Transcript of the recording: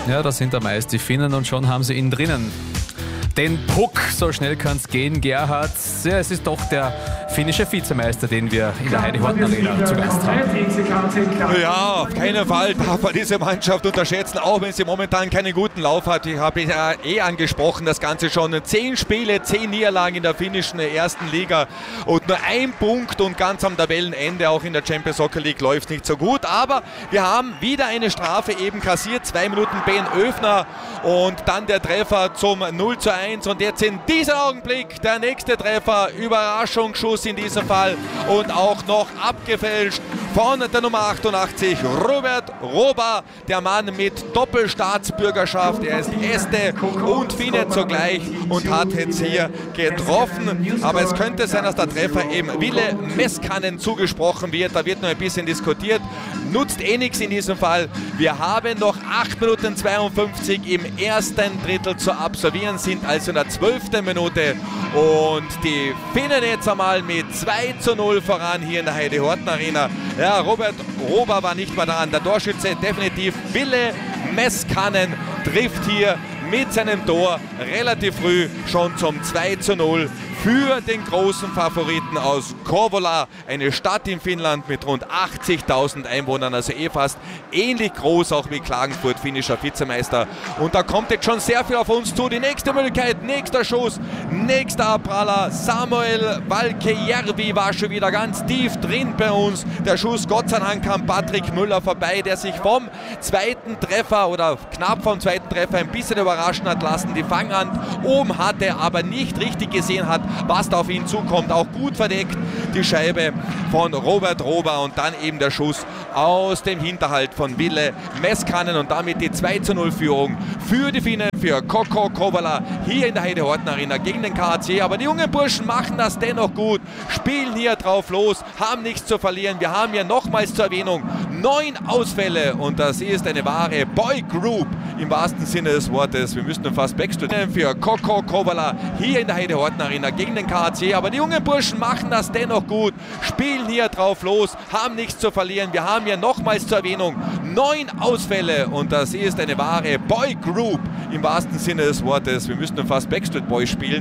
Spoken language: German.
Ja, da sind am meisten die Finnen und schon haben sie ihn drinnen. Den Puck, so schnell kann es gehen, Gerhard. Ja, es ist doch der finnische Vizemeister, den wir in der Heidi-Horten-Arena zu Gast haben. Ja, auf keinen Fall darf man diese Mannschaft unterschätzen, auch wenn sie momentan keinen guten Lauf hat. Ich habe ja angesprochen, das Ganze schon 10 Spiele, 10 Niederlagen in der finnischen ersten Liga und nur 1 Punkt und ganz am Tabellenende auch in der Champions Soccer League läuft nicht so gut. Aber wir haben wieder eine Strafe eben kassiert, 2 Minuten Ben Öfner und dann der Treffer zum 0:1 und jetzt in diesem Augenblick der nächste Treffer, Überraschungsschuss in diesem Fall und auch noch abgefälscht von der Nummer 88, Robert Roba, der Mann mit Doppelstaatsbürgerschaft. Er ist Este und Finne zugleich und hat jetzt hier getroffen. Aber es könnte sein, dass der Treffer eben Ville Meskanen zugesprochen wird. Da wird noch ein bisschen diskutiert. Nutzt eh nichts in diesem Fall. Wir haben noch 8 Minuten 52 im ersten Drittel zu absolvieren, sind also in der 12. Minute. Und die Finnen jetzt einmal mit 2:0 voran hier in der Heidi-Horten-Arena. Ja, Robert Roba war nicht mehr dran. Der Torschütze definitiv Ville Meskanen trifft hier mit seinem Tor relativ früh schon zum 2:0 für den großen Favoriten aus Kouvola, eine Stadt in Finnland mit rund 80.000 Einwohnern, also fast ähnlich groß auch wie Klagenfurt, finnischer Vizemeister. Und da kommt jetzt schon sehr viel auf uns zu. Die nächste Möglichkeit, nächster Schuss, nächster Abpraller. Samuel Valkejärvi war schon wieder ganz tief drin bei uns. Der Schuss, Gott sei Dank, kam Patrick Müller vorbei, der sich vom zweiten Treffer oder knapp vom zweiten Treffer ein bisschen überraschen hat lassen. Die Fanghand oben hatte, aber nicht richtig gesehen hat, was da auf ihn zukommt. Auch gut verdeckt die Scheibe von Robert Roba und dann eben der Schuss aus dem Hinterhalt von Ville Meskanen und damit die 2:0 Führung für die Finnen, für KK Kouvola hier in der Heidi-Horten-Arena gegen den KAC. Aber die jungen Burschen machen das dennoch gut, spielen hier drauf los, haben nichts zu verlieren. Wir haben hier nochmals zur Erwähnung 9 Ausfälle und das ist eine wahre Boy Group im wahrsten Sinne des Wortes. Wir müssten fast Backstreet für KK Kouvola hier in der Heidi-Horten-Arena gegen den KAC. Aber die jungen Burschen machen das dennoch gut, spielen hier drauf los, haben nichts zu verlieren. Wir haben hier nochmals zur Erwähnung 9 Ausfälle und das ist eine wahre Boy Group im wahrsten Sinne des Wortes. Wir müssten fast Backstreet Boys spielen.